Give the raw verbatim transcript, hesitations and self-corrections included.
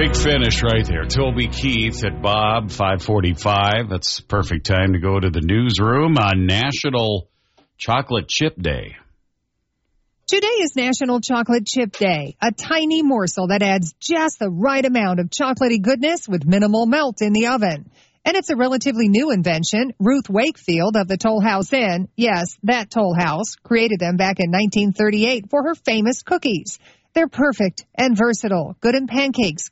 Big finish right there. Toby Keith at Bob, five forty-five. That's perfect time to go to the newsroom on National Chocolate Chip Day. Today is National Chocolate Chip Day, a tiny morsel that adds just the right amount of chocolatey goodness with minimal melt in the oven. And it's a relatively new invention. Ruth Wakefield of the Toll House Inn, yes, that Toll House, created them back in nineteen thirty-eight for her famous cookies. They're perfect and versatile, good in pancakes,